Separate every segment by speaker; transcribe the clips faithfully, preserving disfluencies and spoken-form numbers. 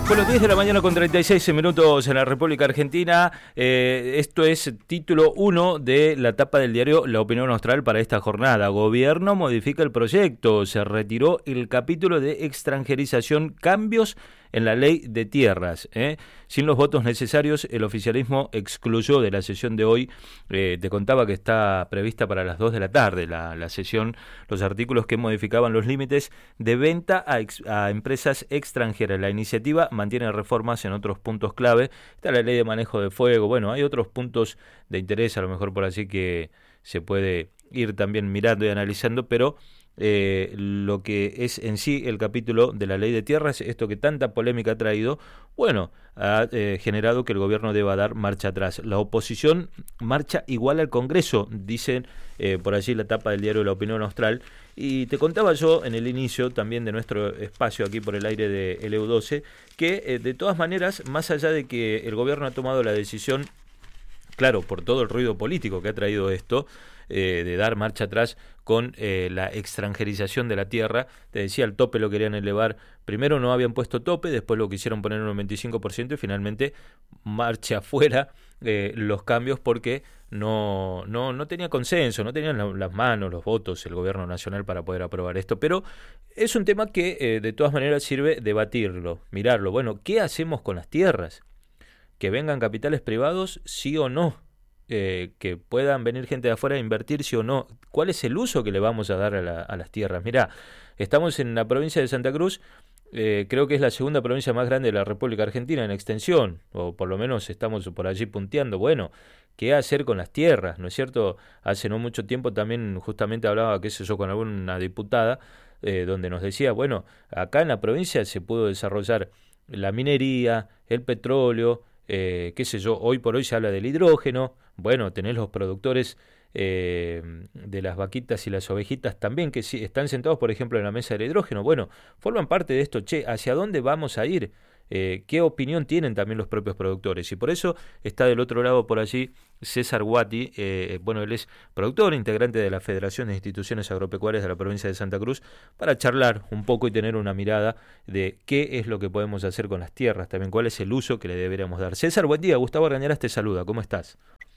Speaker 1: Bueno, diez de la mañana con treinta y seis minutos en la República Argentina. Eh, esto es título uno de la tapa del diario La Opinión Austral para esta jornada. Gobierno modifica el proyecto. Se retiró el capítulo de extranjerización, cambios en la ley de tierras. ¿eh? Sin los votos necesarios, el oficialismo excluyó de la sesión de hoy. Eh, te contaba que está prevista para las dos de la tarde la, la sesión, los artículos que modificaban los límites de venta a, ex, a empresas extranjeras. La iniciativa mantiene reformas en otros puntos clave. Está la ley de manejo de fuego. Bueno, hay otros puntos de interés, a lo mejor por así que se puede ir también mirando y analizando, pero eh, lo que es en sí el capítulo de la ley de tierras, esto que tanta polémica ha traído, bueno, ha eh, generado que el gobierno deba dar marcha atrás. La oposición marcha igual al Congreso, dicen eh, por allí la tapa del diario La Opinión Austral. Y te contaba yo en el inicio también de nuestro espacio aquí por el aire de L U doce, que eh, de todas maneras, más allá de que el gobierno ha tomado la decisión, claro, por todo el ruido político que ha traído esto, eh, de dar marcha atrás con eh, la extranjerización de la tierra, te decía, el tope lo querían elevar, primero no habían puesto tope, después lo quisieron poner en un veinticinco por ciento y finalmente marcha afuera eh, los cambios porque no, no, no tenía consenso, no tenían la, las manos, los votos, el gobierno nacional para poder aprobar esto, pero es un tema que eh, de todas maneras sirve debatirlo, mirarlo. Bueno, ¿qué hacemos con las tierras? ¿Que vengan capitales privados, sí o no? Eh, que puedan venir gente de afuera a invertir, sí o no. ¿Cuál es el uso que le vamos a dar a, la, a las tierras? Mirá, estamos en la provincia de Santa Cruz, eh, creo que es la segunda provincia más grande de la República Argentina en extensión, o por lo menos estamos por allí punteando. Bueno, ¿qué hacer con las tierras? ¿No es cierto? Hace no mucho tiempo también justamente hablaba, qué sé yo, con alguna diputada, eh, donde nos decía, bueno, acá en la provincia se pudo desarrollar la minería, el petróleo, Eh, qué sé yo, hoy por hoy se habla del hidrógeno, bueno, tenés los productores eh, de las vaquitas y las ovejitas también que sí, están sentados, por ejemplo, en la mesa del hidrógeno, bueno, forman parte de esto. Che, ¿hacia dónde vamos a ir? Eh, ¿Qué opinión tienen también los propios productores? Y por eso está del otro lado por allí César Guati, eh, bueno, él es productor, integrante de la Federación de Instituciones Agropecuarias de la provincia de Santa Cruz, para charlar un poco y tener una mirada de qué es lo que podemos hacer con las tierras, también cuál es el uso que le deberíamos dar. César, buen día, Gustavo Argañarás te saluda, ¿cómo estás?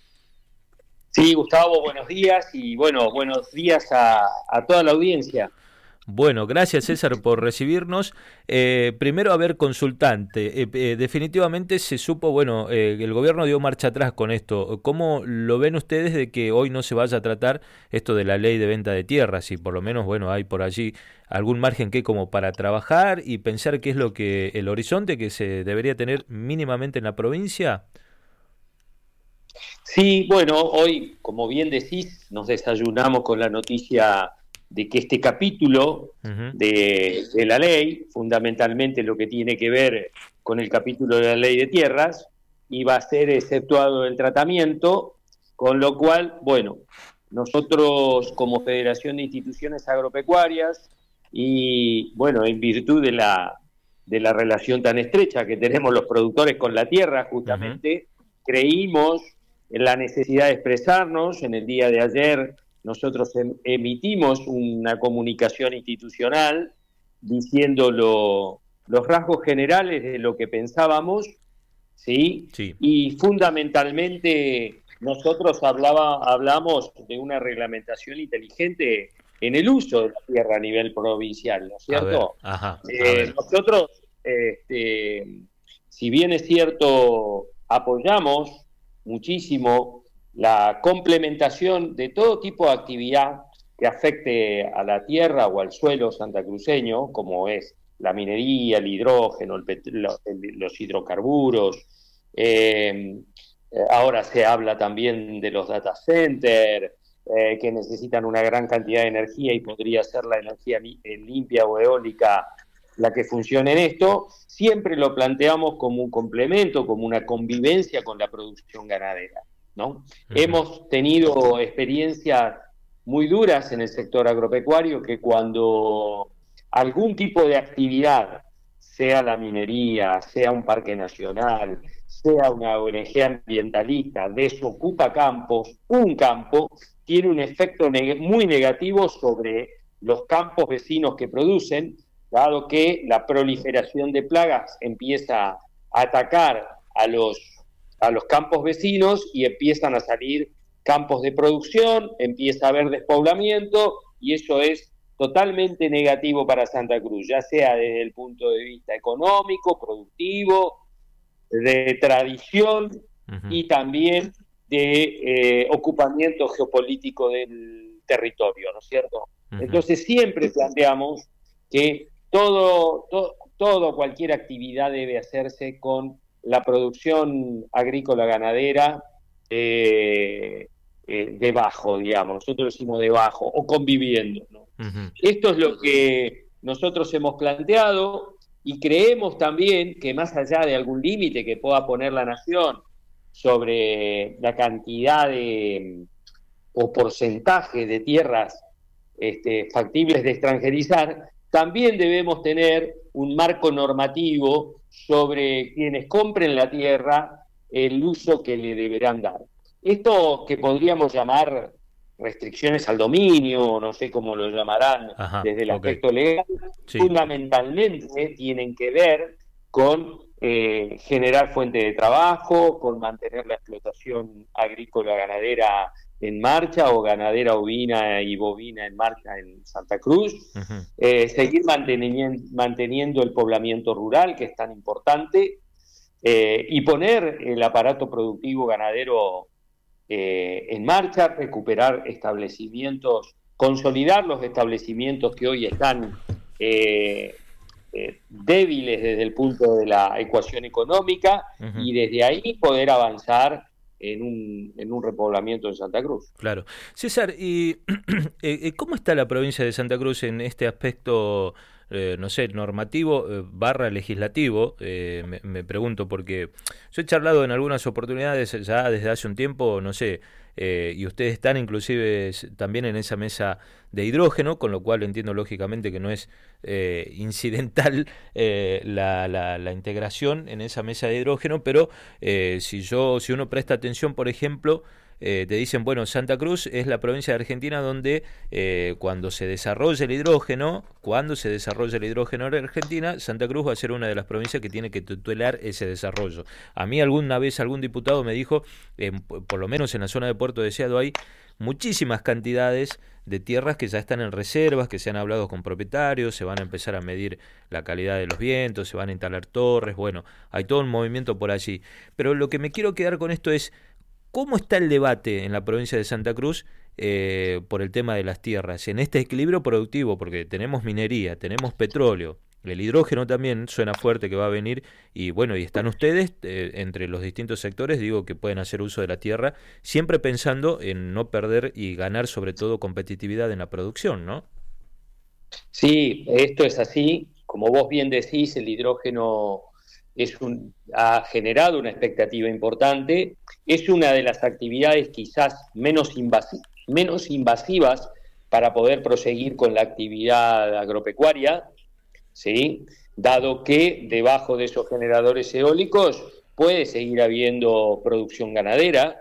Speaker 2: Sí, Gustavo, buenos días y bueno, buenos días a, a toda la audiencia.
Speaker 1: Bueno, gracias César por recibirnos. Eh, primero, a ver, consultante, eh, eh, definitivamente se supo, bueno, eh, el gobierno dio marcha atrás con esto. ¿Cómo lo ven ustedes de que hoy no se vaya a tratar esto de la ley de venta de tierras? Y por lo menos, bueno, hay por allí algún margen que como para trabajar y pensar qué es lo que el horizonte que se debería tener mínimamente en la provincia.
Speaker 2: Sí, bueno, hoy, como bien decís, nos desayunamos con la noticia de que este capítulo uh-huh. de, de la ley, fundamentalmente lo que tiene que ver con el capítulo de la ley de tierras, iba a ser exceptuado del tratamiento, con lo cual, bueno, nosotros como Federación de Instituciones Agropecuarias y, bueno, en virtud de la, de la relación tan estrecha que tenemos los productores con la tierra, justamente, uh-huh. creímos en la necesidad de expresarnos. En el día de ayer nosotros emitimos una comunicación institucional diciendo lo, los rasgos generales de lo que pensábamos, ¿sí? Sí. Y fundamentalmente nosotros hablaba, hablamos de una reglamentación inteligente en el uso de la tierra a nivel provincial, ¿no es cierto?
Speaker 1: A ver, ajá,
Speaker 2: eh, nosotros, este, si bien es cierto, apoyamos muchísimo la complementación de todo tipo de actividad que afecte a la tierra o al suelo santacruceño, como es la minería, el hidrógeno, el petro, el, los hidrocarburos. Eh, ahora se habla también de los data centers, eh, que necesitan una gran cantidad de energía y podría ser la energía limpia o eólica la que funcione en esto. Siempre lo planteamos como un complemento, como una convivencia con la producción ganadera, ¿no? Uh-huh. Hemos tenido experiencias muy duras en el sector agropecuario que cuando algún tipo de actividad, sea la minería, sea un parque nacional, sea una O N G ambientalista, desocupa campos, un campo, tiene un efecto neg- muy negativo sobre los campos vecinos que producen, dado que la proliferación de plagas empieza a atacar a los, a los campos vecinos y empiezan a salir campos de producción, empieza a haber despoblamiento y eso es totalmente negativo para Santa Cruz, ya sea desde el punto de vista económico, productivo, de tradición uh-huh. y también de eh, ocupamiento geopolítico del territorio, ¿no es cierto? Uh-huh. Entonces siempre planteamos que todo, todo, todo, cualquier actividad debe hacerse con la producción agrícola ganadera eh, eh, debajo, digamos, nosotros decimos debajo, o conviviendo, ¿no? Uh-huh. Esto es lo que nosotros hemos planteado y creemos también que más allá de algún límite que pueda poner la nación sobre la cantidad de o porcentaje de tierras este, factibles de extranjerizar, también debemos tener un marco normativo sobre quienes compren la tierra, el uso que le deberán dar. Esto que podríamos llamar restricciones al dominio, no sé cómo lo llamarán Ajá, desde el okay. aspecto legal, sí. fundamentalmente tienen que ver con eh, generar fuente de trabajo, con mantener la explotación agrícola ganadera en marcha o ganadera ovina y bovina en marcha en Santa Cruz, uh-huh. eh, seguir manteniendo, manteniendo el poblamiento rural, que es tan importante, eh, y poner el aparato productivo ganadero Eh, en marcha, recuperar establecimientos, consolidar los establecimientos que hoy están eh, eh, débiles desde el punto de la ecuación económica uh-huh. y desde ahí poder avanzar en un, en un repoblamiento en Santa Cruz.
Speaker 1: Claro. César, ¿y eh, cómo está la provincia de Santa Cruz en este aspecto, eh, no sé, normativo eh, barra legislativo? Eh, me, me pregunto porque yo he charlado en algunas oportunidades ya desde hace un tiempo, no sé, eh, y ustedes están inclusive también en esa mesa de hidrógeno, con lo cual entiendo lógicamente que no es eh, incidental eh, la, la, la integración en esa mesa de hidrógeno, pero eh, si yo si uno presta atención, por ejemplo, Eh, te dicen, bueno, Santa Cruz es la provincia de Argentina donde eh, cuando se desarrolle el hidrógeno, cuando se desarrolle el hidrógeno en Argentina, Santa Cruz va a ser una de las provincias que tiene que tutelar ese desarrollo. A mí alguna vez algún diputado me dijo, eh, por lo menos en la zona de Puerto Deseado hay muchísimas cantidades de tierras que ya están en reservas, que se han hablado con propietarios, se van a empezar a medir la calidad de los vientos, se van a instalar torres, bueno, hay todo un movimiento por allí. Pero lo que me quiero quedar con esto es, ¿cómo está el debate en la provincia de Santa Cruz eh, por el tema de las tierras, en este equilibrio productivo? Porque tenemos minería, tenemos petróleo, el hidrógeno también suena fuerte que va a venir, y bueno, y están ustedes eh, entre los distintos sectores, digo, que pueden hacer uso de la tierra, siempre pensando en no perder y ganar sobre todo competitividad en la producción, ¿no?
Speaker 2: Sí, esto es así. Como vos bien decís, el hidrógeno es un, ha generado una expectativa importante, es una de las actividades quizás menos, invasi- menos invasivas para poder proseguir con la actividad agropecuaria, ¿sí? Dado que debajo de esos generadores eólicos puede seguir habiendo producción ganadera,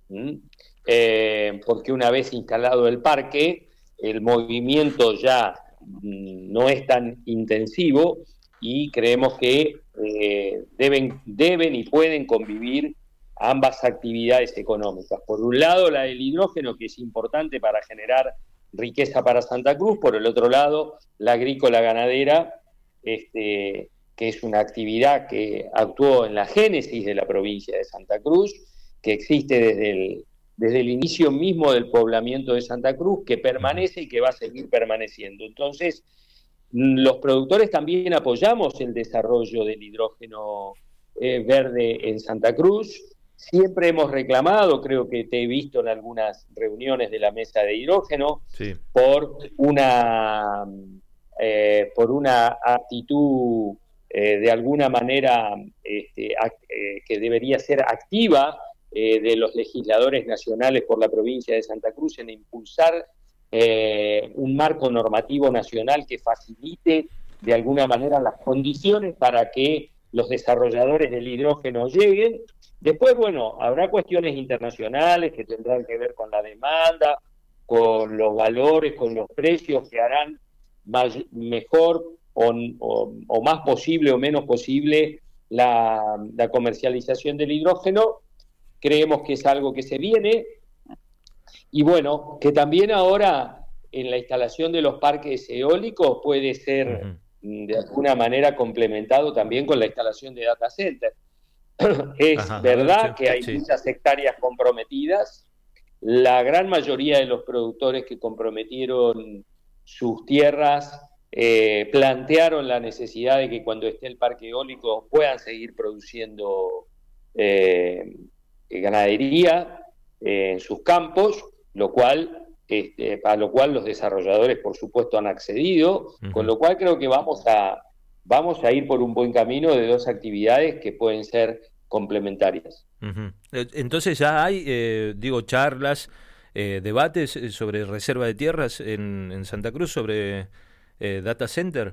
Speaker 2: eh, porque una vez instalado el parque, el movimiento ya mm, no es tan intensivo y creemos que Eh, deben, deben y pueden convivir ambas actividades económicas. Por un lado, la del hidrógeno, que es importante para generar riqueza para Santa Cruz; por el otro lado, la agrícola ganadera, este, que es una actividad que actuó en la génesis de la provincia de Santa Cruz, que existe desde el, desde el inicio mismo del poblamiento de Santa Cruz, que permanece y que va a seguir permaneciendo. Entonces, los productores también apoyamos el desarrollo del hidrógeno eh, verde en Santa Cruz. Siempre hemos reclamado, creo que te he visto en algunas reuniones de la mesa de hidrógeno, sí. por una eh, por una actitud eh, de alguna manera este, act, eh, que debería ser activa eh, de los legisladores nacionales por la provincia de Santa Cruz en impulsar Eh, un marco normativo nacional que facilite de alguna manera las condiciones para que los desarrolladores del hidrógeno lleguen. Después, bueno, habrá cuestiones internacionales que tendrán que ver con la demanda, con los valores, con los precios que harán más, mejor o, o, o más posible o menos posible la, la comercialización del hidrógeno. Creemos que es algo que se viene, y bueno, que también ahora en la instalación de los parques eólicos puede ser uh-huh. de alguna manera complementado también con la instalación de data centers. Es Ajá, verdad sí, que hay sí. muchas hectáreas comprometidas. La gran mayoría de los productores que comprometieron sus tierras eh, plantearon la necesidad de que cuando esté el parque eólico puedan seguir produciendo eh, ganadería eh, en sus campos, lo cual, este, para lo cual los desarrolladores por supuesto han accedido, uh-huh. con lo cual creo que vamos a, vamos a ir por un buen camino de dos actividades que pueden ser complementarias.
Speaker 1: Uh-huh. Entonces ya hay, eh, digo, charlas, eh, debates sobre reserva de tierras en, en Santa Cruz, sobre eh, data center.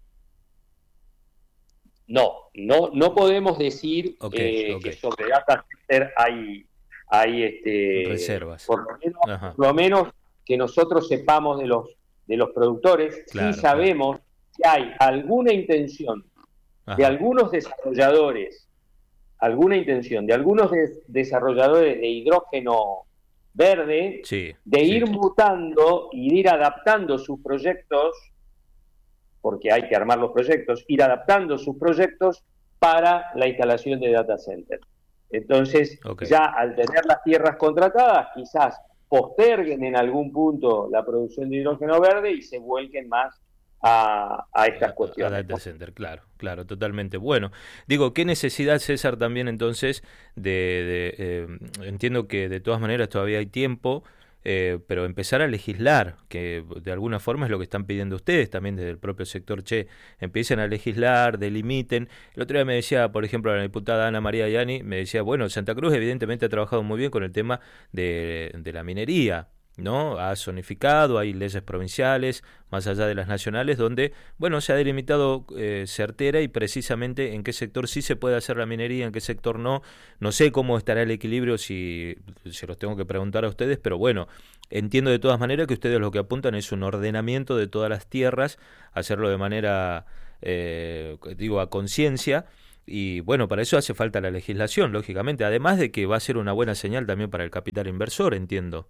Speaker 2: No, no, no podemos decir okay, eh, okay. que sobre data center hay, hay este,
Speaker 1: reservas.
Speaker 2: Por lo menos, por lo menos que nosotros sepamos de los de los productores, claro, sí sabemos claro. que hay alguna intención Ajá. de algunos desarrolladores, alguna intención de algunos des- desarrolladores de hidrógeno verde,
Speaker 1: sí,
Speaker 2: de
Speaker 1: sí.
Speaker 2: ir mutando y de ir adaptando sus proyectos, porque hay que armar los proyectos, ir adaptando sus proyectos para la instalación de data center. Entonces, okay. ya al tener las tierras contratadas, quizás posterguen en algún punto la producción de hidrógeno verde y se vuelquen más a, a estas
Speaker 1: a,
Speaker 2: cuestiones.
Speaker 1: A data center, claro, claro, totalmente. Bueno, digo, ¿qué necesidad, César, también entonces de... de eh, entiendo que de todas maneras todavía hay tiempo, Eh, pero empezar a legislar, que de alguna forma es lo que están pidiendo ustedes también desde el propio sector, che, empiecen a legislar, delimiten. El otro día me decía, por ejemplo, la diputada Ana María Yani, me decía, bueno, Santa Cruz evidentemente ha trabajado muy bien con el tema de, de la minería, ¿no? Ha zonificado, hay leyes provinciales, más allá de las nacionales, donde, bueno, se ha delimitado eh, certera y precisamente en qué sector sí se puede hacer la minería, en qué sector no. No sé cómo estará el equilibrio, si se los tengo que preguntar a ustedes, pero bueno, entiendo de todas maneras que ustedes lo que apuntan es un ordenamiento de todas las tierras, hacerlo de manera, eh, digo, a conciencia. Y bueno, para eso hace falta la legislación, lógicamente, además de que va a ser una buena señal también para el capital inversor, entiendo.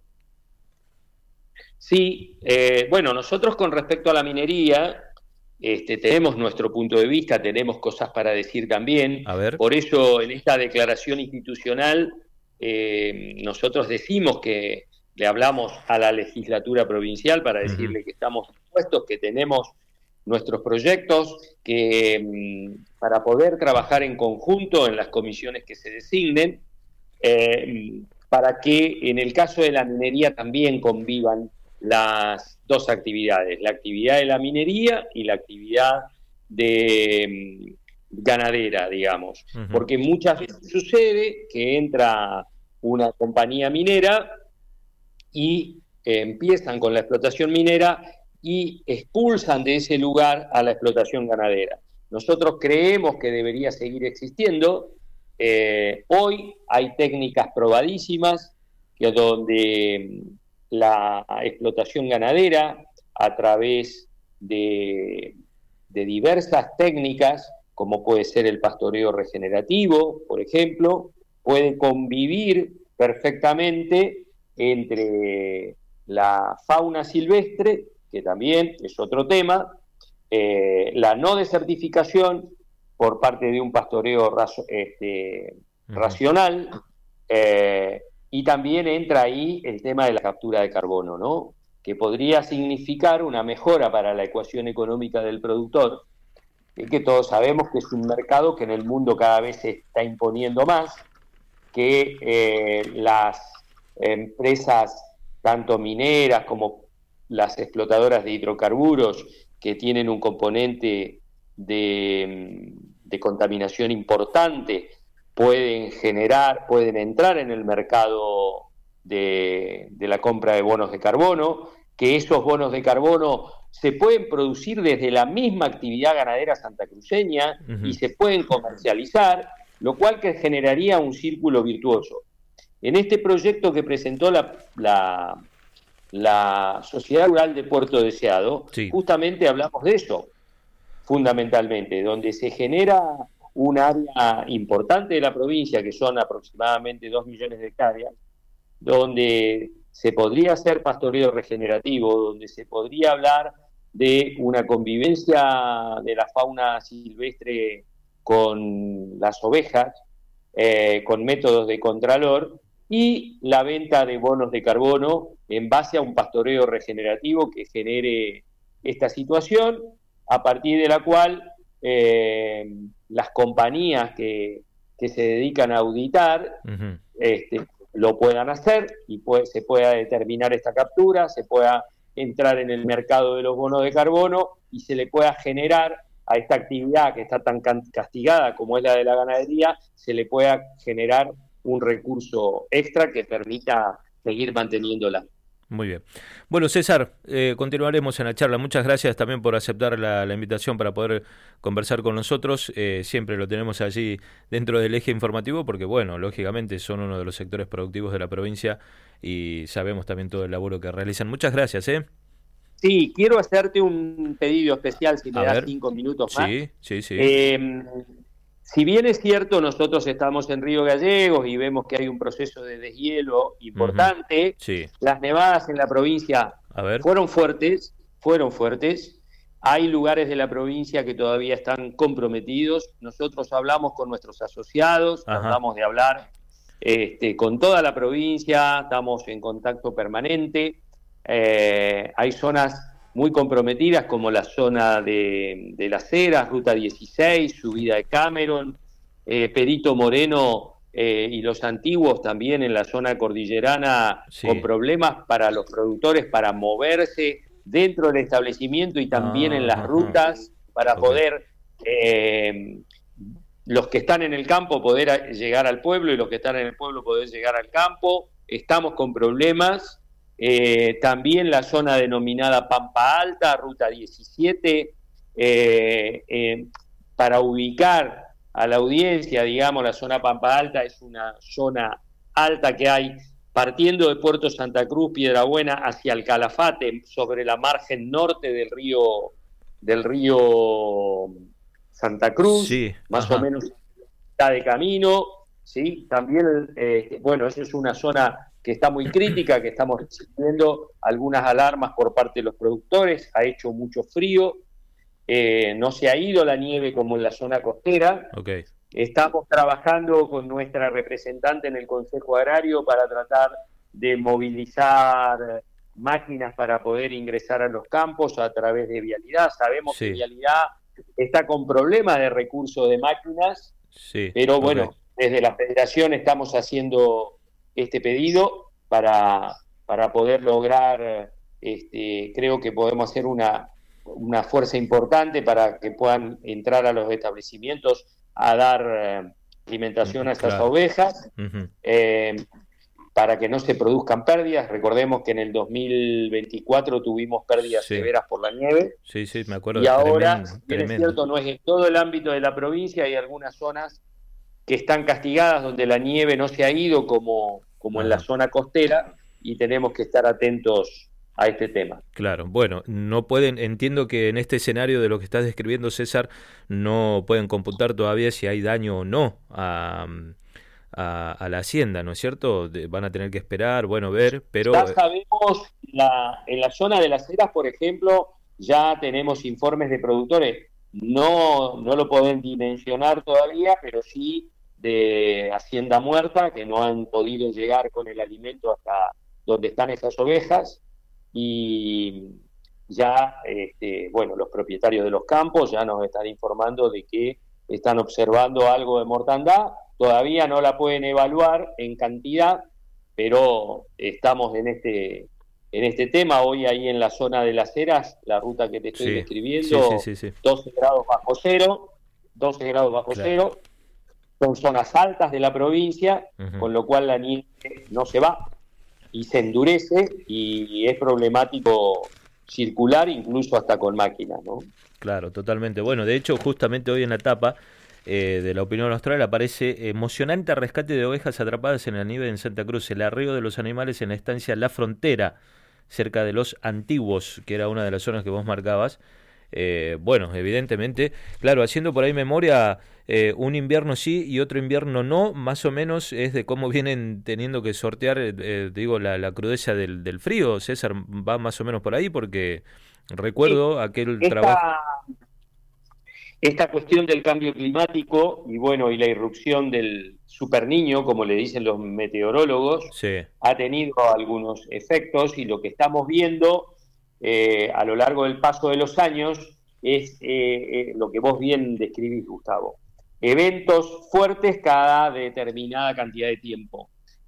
Speaker 2: Sí, eh, bueno, nosotros con respecto a la minería este, tenemos nuestro punto de vista, tenemos cosas para decir también.
Speaker 1: A ver.
Speaker 2: Por eso en esta declaración institucional eh, nosotros decimos que le hablamos a la legislatura provincial para decirle uh-huh. que estamos dispuestos, que tenemos nuestros proyectos, que para poder trabajar en conjunto en las comisiones que se designen, eh, para que en el caso de la minería también convivan las dos actividades, la actividad de la minería y la actividad de um, ganadera, digamos, uh-huh. porque muchas veces sucede que entra una compañía minera y eh, empiezan con la explotación minera y expulsan de ese lugar a la explotación ganadera. Nosotros creemos que debería seguir existiendo. Eh, hoy hay técnicas probadísimas que donde la explotación ganadera a través de, de diversas técnicas, como puede ser el pastoreo regenerativo, por ejemplo, puede convivir perfectamente entre la fauna silvestre, que también es otro tema, eh, la no desertificación por parte de un pastoreo razo, este, uh-huh. racional, eh, y también entra ahí el tema de la captura de carbono, ¿no? Que podría significar una mejora para la ecuación económica del productor, y que todos sabemos que es un mercado que en el mundo cada vez se está imponiendo más, que eh, las empresas, tanto mineras como las explotadoras de hidrocarburos, que tienen un componente de, de contaminación importante, pueden generar, pueden entrar en el mercado de, de la compra de bonos de carbono, que esos bonos de carbono se pueden producir desde la misma actividad ganadera santacruceña uh-huh. y se pueden comercializar, lo cual que generaría un círculo virtuoso. En este proyecto que presentó la, la, la Sociedad Rural de Puerto Deseado, sí. justamente hablamos de eso. fundamentalmente, donde se genera un área importante de la provincia, que son aproximadamente dos millones de hectáreas, donde se podría hacer pastoreo regenerativo, donde se podría hablar de una convivencia de la fauna silvestre con las ovejas, eh, con métodos de contralor, y la venta de bonos de carbono en base a un pastoreo regenerativo que genere esta situación, a partir de la cual eh, las compañías que, que se dedican a auditar uh-huh. este, lo puedan hacer y puede, se pueda determinar esta captura, se pueda entrar en el mercado de los bonos de carbono y se le pueda generar a esta actividad que está tan castigada como es la de la ganadería, se le pueda generar un recurso extra que permita seguir manteniéndola.
Speaker 1: Muy bien. Bueno, César, eh, continuaremos en la charla. Muchas gracias también por aceptar la, la invitación para poder conversar con nosotros. Eh, siempre lo tenemos allí dentro del eje informativo porque, bueno, lógicamente son uno de los sectores productivos de la provincia y sabemos también todo el laburo que realizan. Muchas gracias, ¿eh?
Speaker 2: Sí, quiero hacerte un pedido especial, si me A das ver. cinco minutos más.
Speaker 1: Sí, sí, sí.
Speaker 2: Eh, Si bien es cierto, nosotros estamos en Río Gallegos y vemos que hay un proceso de deshielo importante,
Speaker 1: uh-huh. sí.
Speaker 2: las nevadas en la provincia
Speaker 1: A ver.
Speaker 2: fueron fuertes, fueron fuertes. Hay lugares de la provincia que todavía están comprometidos. Nosotros hablamos con nuestros asociados,
Speaker 1: Ajá.
Speaker 2: tratamos de hablar este, con toda la provincia, estamos en contacto permanente. Eh, hay zonas muy comprometidas como la zona de, de Las Heras, Ruta dieciséis, subida de Cameron, eh, Perito Moreno eh, y los antiguos también en la zona cordillerana, sí. con problemas para los productores para moverse dentro del establecimiento y también ah, en las ajá. rutas para okay. poder, eh, los que están en el campo poder llegar al pueblo y los que están en el pueblo poder llegar al campo. Estamos con problemas. Eh, también la zona denominada Pampa Alta, Ruta diecisiete, eh, eh, para ubicar a la audiencia, digamos, la zona Pampa Alta es una zona alta que hay partiendo de Puerto Santa Cruz, Piedrabuena, hacia el Calafate, sobre la margen norte del río, del río Santa Cruz,
Speaker 1: sí,
Speaker 2: más
Speaker 1: ajá.
Speaker 2: o menos está de camino, ¿sí? También, eh, bueno, eso es una zona que está muy crítica, que estamos recibiendo algunas alarmas por parte de los productores, ha hecho mucho frío, eh, no se ha ido la nieve como en la zona costera.
Speaker 1: Okay.
Speaker 2: Estamos trabajando con nuestra representante en el Consejo Agrario para tratar de movilizar máquinas para poder ingresar a los campos a través de Vialidad. Sabemos sí. que Vialidad está con problemas de recursos de máquinas,
Speaker 1: sí.
Speaker 2: pero bueno,
Speaker 1: okay.
Speaker 2: desde la Federación estamos haciendo este pedido para, para poder lograr, este, creo que podemos hacer una, una fuerza importante para que puedan entrar a los establecimientos a dar eh, alimentación a estas
Speaker 1: claro.
Speaker 2: ovejas,
Speaker 1: uh-huh.
Speaker 2: eh, para que no se produzcan pérdidas. Recordemos que en el dos mil veinticuatro tuvimos pérdidas
Speaker 1: sí.
Speaker 2: severas por la nieve.
Speaker 1: Sí, sí, me acuerdo.
Speaker 2: Y ahora,
Speaker 1: tremendo,
Speaker 2: bien
Speaker 1: tremendo.
Speaker 2: es cierto, no es en todo el ámbito de la provincia, hay algunas zonas que están castigadas donde la nieve no se ha ido como, como en la zona costera y tenemos que estar atentos a este tema.
Speaker 1: Claro, bueno, no pueden, entiendo que en este escenario de lo que estás describiendo, César, no pueden computar todavía si hay daño o no a, a, a la hacienda, ¿no es cierto? De, van a tener que esperar, bueno, ver, pero...
Speaker 2: Ya sabemos, la, en la zona de Las Heras, por ejemplo, ya tenemos informes de productores, no, no lo pueden dimensionar todavía, pero sí de hacienda muerta, que no han podido llegar con el alimento hasta donde están esas ovejas, y ya, este, bueno, los propietarios de los campos ya nos están informando de que están observando algo de mortandad, todavía no la pueden evaluar en cantidad, pero estamos en este en este tema. Hoy ahí en la zona de Las Heras, la ruta que te estoy
Speaker 1: sí,
Speaker 2: describiendo,
Speaker 1: sí, sí, sí, sí.
Speaker 2: doce grados bajo cero, doce grados bajo
Speaker 1: claro.
Speaker 2: cero, son zonas altas de la provincia, uh-huh. con lo cual la nieve no se va y se endurece y es problemático circular incluso hasta con máquinas, ¿no?
Speaker 1: Claro, totalmente. Bueno, de hecho, justamente hoy en la tapa eh, de La Opinión Austral aparece emocionante rescate de ovejas atrapadas en la nieve en Santa Cruz, el arreo de los animales en la estancia La Frontera, cerca de los Antiguos, que era una de las zonas que vos marcabas. Eh, bueno, evidentemente, claro, haciendo por ahí memoria, eh, un invierno sí y otro invierno no, más o menos es de cómo vienen teniendo que sortear, eh, digo, la, la crudeza del, del frío. César, va más o menos por ahí porque recuerdo sí, aquel
Speaker 2: esta,
Speaker 1: trabajo.
Speaker 2: Esta cuestión del cambio climático y bueno, y la irrupción del superniño, como le dicen los meteorólogos,
Speaker 1: sí,
Speaker 2: ha tenido algunos efectos y lo que estamos viendo eh, a lo largo del paso de los años es eh, eh, lo que vos bien describís, Gustavo. Eventos fuertes cada determinada cantidad de tiempo.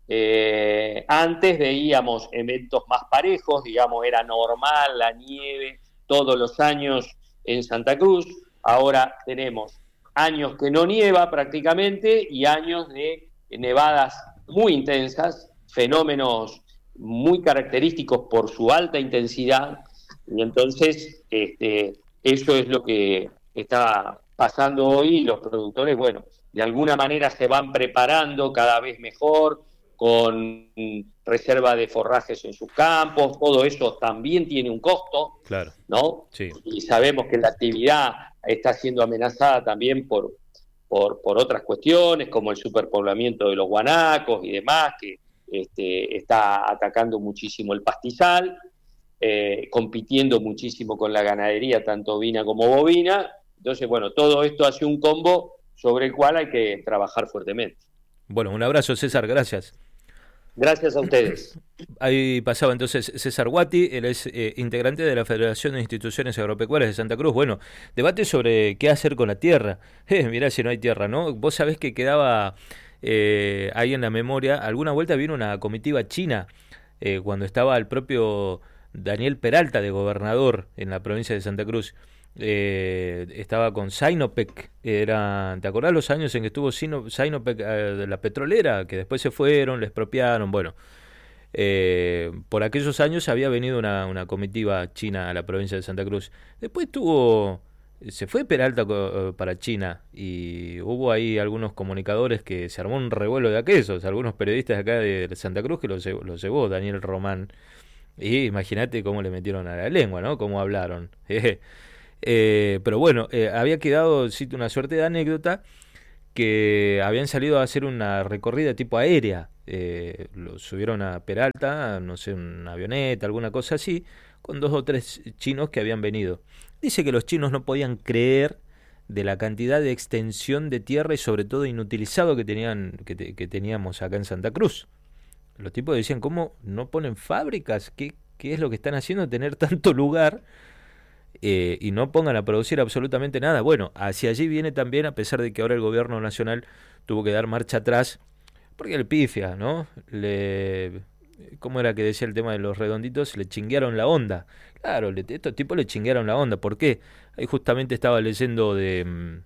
Speaker 2: Eh, antes veíamos eventos más parejos, digamos, era normal la nieve todos los años en Santa Cruz. Ahora tenemos años que no nieva prácticamente y años de nevadas muy intensas, fenómenos muy característicos por su alta intensidad, y entonces este, eso es lo que está pasando hoy. Los productores, bueno, de alguna manera se van preparando cada vez mejor, con reserva de forrajes en sus campos. Todo eso también tiene un costo,
Speaker 1: claro,
Speaker 2: ¿no?
Speaker 1: Sí.
Speaker 2: Y sabemos que la actividad está siendo amenazada también por, por, por otras cuestiones, como el superpoblamiento de los guanacos y demás, que este, está atacando muchísimo el pastizal, eh, compitiendo muchísimo con la ganadería, tanto ovina como bovina. Entonces, bueno, todo esto hace un combo sobre el cual hay que trabajar fuertemente.
Speaker 1: Bueno, un abrazo, César, gracias.
Speaker 2: Gracias a ustedes.
Speaker 1: Ahí pasaba entonces César Guati, él es eh, integrante de la Federación de Instituciones Agropecuarias de Santa Cruz. Bueno, debate sobre qué hacer con la tierra. Eh, mirá si no hay tierra, ¿no? Vos sabés que quedaba eh, ahí en la memoria, alguna vuelta vino una comitiva china, eh, cuando estaba el propio Daniel Peralta de gobernador en la provincia de Santa Cruz. Eh, estaba con Sinopec, era, ¿te acordás los años en que estuvo Sino, Sinopec, eh, la petrolera, que después se fueron, le expropiaron? Bueno, eh, por aquellos años había venido una, una comitiva china a la provincia de Santa Cruz. Después tuvo, se fue Peralta para China y hubo ahí algunos comunicadores que se armó un revuelo de aquellos, algunos periodistas de acá de Santa Cruz que lo llevó, lo llevó Daniel Román. Y imagínate cómo le metieron a la lengua, ¿no? Cómo hablaron. Eh, pero bueno, eh, había quedado, cito, una suerte de anécdota, que habían salido a hacer una recorrida tipo aérea. Eh, lo subieron a Peralta, no sé, una avioneta, alguna cosa así, con dos o tres chinos que habían venido. Dice que los chinos no podían creer de la cantidad de extensión de tierra y sobre todo inutilizado que tenían que, te, que teníamos acá en Santa Cruz. Los tipos decían, ¿cómo no ponen fábricas? ¿Qué, qué es lo que están haciendo tener tanto lugar? Eh, y no pongan a producir absolutamente nada. Bueno, hacia allí viene también, a pesar de que ahora el gobierno nacional tuvo que dar marcha atrás, porque el pifia, ¿no? Le, ¿cómo era que decía el tema de los redonditos? Le chinguearon la onda. Claro, le, estos tipos le chinguearon la onda. ¿Por qué? Ahí justamente estaba leyendo de,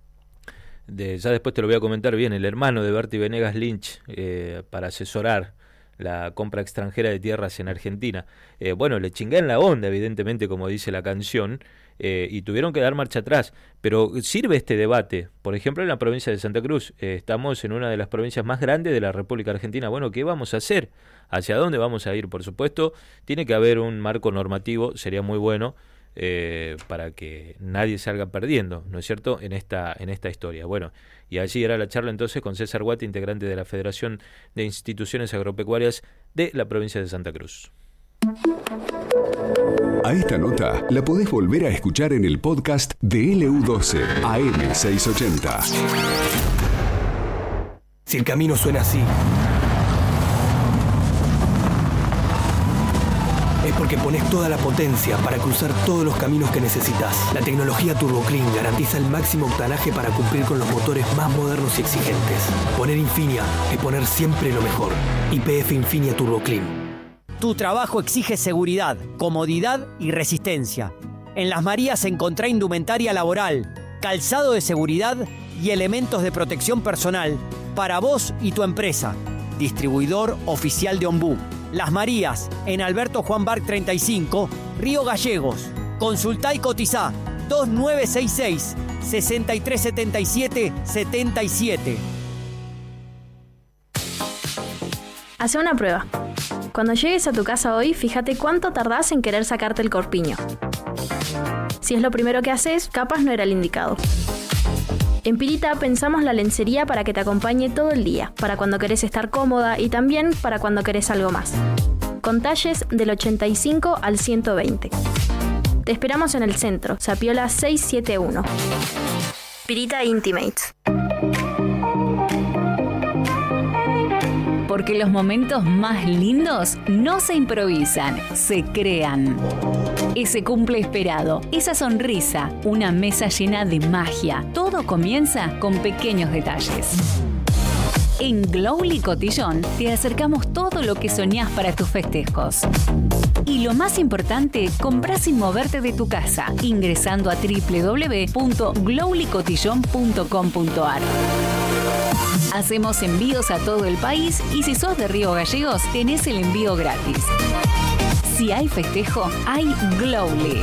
Speaker 1: de, ya después te lo voy a comentar bien, el hermano de Bertie Venegas Lynch, eh, para asesorar la compra extranjera de tierras en Argentina. Eh, bueno, le chingaron la onda, evidentemente, como dice la canción, eh, y tuvieron que dar marcha atrás. Pero sirve este debate. Por ejemplo, en la provincia de Santa Cruz, eh, estamos en una de las provincias más grandes de la República Argentina. Bueno, ¿qué vamos a hacer? ¿Hacia dónde vamos a ir? Por supuesto, tiene que haber un marco normativo, sería muy bueno, eh, para que nadie salga perdiendo, ¿no es cierto?, en esta, en esta historia. Bueno, y allí era la charla entonces con César Guati, integrante de la Federación de Instituciones Agropecuarias de la provincia de Santa Cruz.
Speaker 3: A esta nota la podés volver a escuchar en el podcast de L U doce A M seiscientos ochenta.
Speaker 4: Si el camino suena así, es porque pones toda la potencia para cruzar todos los caminos que necesitas. La tecnología TurboClean garantiza el máximo octanaje para cumplir con los motores más modernos y exigentes. Poner Infinia es poner siempre lo mejor. Y P F Infinia TurboClean.
Speaker 5: Tu trabajo exige seguridad, comodidad y resistencia. En Las Marías encontrá indumentaria laboral, calzado de seguridad y elementos de protección personal para vos y tu empresa. Distribuidor oficial de Ombú. Las Marías, en Alberto Juan Barc treinta y cinco, Río Gallegos. Consultá y cotizá dos nueve seis seis, seis tres siete siete, siete siete.
Speaker 6: Hacé una prueba. Cuando llegues a tu casa hoy, fíjate cuánto tardás en querer sacarte el corpiño. Si es lo primero que haces, capaz no era el indicado. En Pirita pensamos la lencería para que te acompañe todo el día, para cuando querés estar cómoda y también para cuando querés algo más. Con talles del ochenta y cinco al ciento veinte. Te esperamos en el centro, Zapiola seiscientos setenta y uno. Pirita Intimates.
Speaker 7: Porque los momentos más lindos no se improvisan, se crean. Ese cumple esperado, esa sonrisa, una mesa llena de magia. Todo comienza con pequeños detalles. En Glowly Cotillón te acercamos todo lo que soñás para tus festejos. Y lo más importante, comprás sin moverte de tu casa, ingresando a doble u doble u doble u punto glowly cotillón punto com punto a r. Hacemos envíos a todo el país y si sos de Río Gallegos, tenés el envío gratis. Si hay festejo, hay Glowly.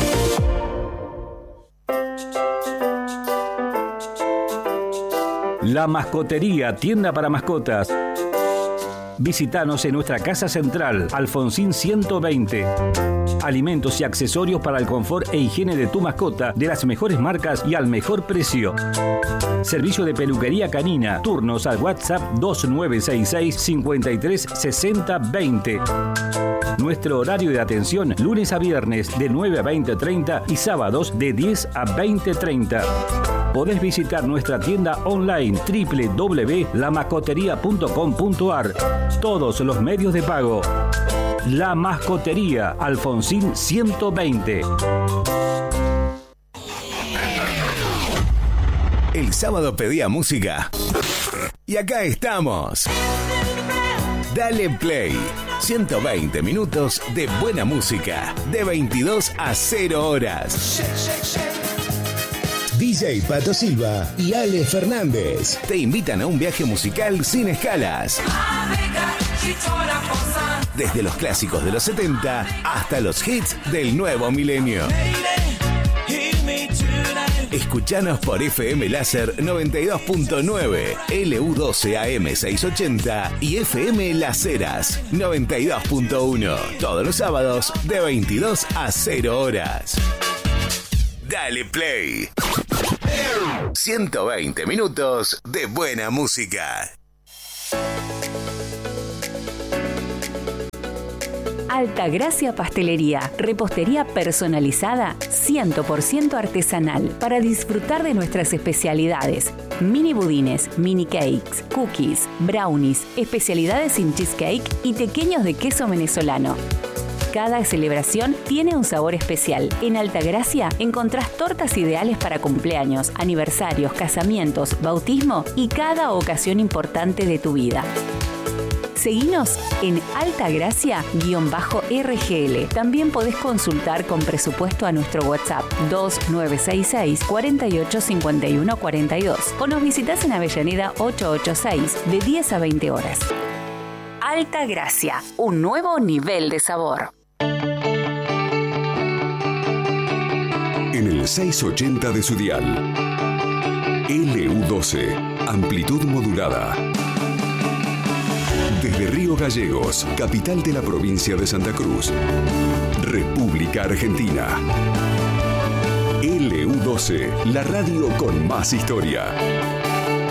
Speaker 8: La Mascotería, tienda para mascotas. Visítanos en nuestra casa central, Alfonsín ciento veinte. Alimentos y accesorios para el confort e higiene de tu mascota de las mejores marcas y al mejor precio. Servicio de peluquería canina. Turnos al WhatsApp dos nueve seis seis, cinco tres seis cero dos cero. Nuestro horario de atención lunes a viernes de nueve a veinte treinta y sábados de diez a veinte treinta. Podés visitar nuestra tienda online doble u doble u doble u punto la mascotería punto com punto a r. Todos los medios de pago. La Mascotería, Alfonsín ciento veinte.
Speaker 9: El sábado pedía música. Y acá estamos. Dale Play. ciento veinte minutos de buena música. De veintidós a cero horas.
Speaker 10: D J Pato Silva y Ale Fernández
Speaker 9: te invitan a un viaje musical sin escalas. Desde los clásicos de los setenta hasta los hits del nuevo milenio. Escuchanos por F M Láser noventa y dos punto nueve, L U doce A M seiscientos ochenta y F M Las Heras noventa y dos punto uno. Todos los sábados de veintidós a cero horas. Dale Play. ciento veinte minutos de buena música.
Speaker 7: Altagracia Pastelería, repostería personalizada cien por ciento artesanal para disfrutar de nuestras especialidades. Mini budines, mini cakes, cookies, brownies, especialidades sin cheesecake y pequeños de queso venezolano. Cada celebración tiene un sabor especial. En Altagracia encontrás tortas ideales para cumpleaños, aniversarios, casamientos, bautismo y cada ocasión importante de tu vida. Seguinos en Altagracia-R G L. También podés consultar con presupuesto a nuestro WhatsApp dos nueve seis seis, cuatro ocho cinco uno cuatro dos o nos visitás en Avellaneda ochocientos ochenta y seis de diez a veinte horas. Altagracia, un nuevo nivel de sabor.
Speaker 3: En el seiscientos ochenta de su dial. L U doce, amplitud modulada. Desde Río Gallegos, capital de la provincia de Santa Cruz. República Argentina. L U doce, la radio con más historia.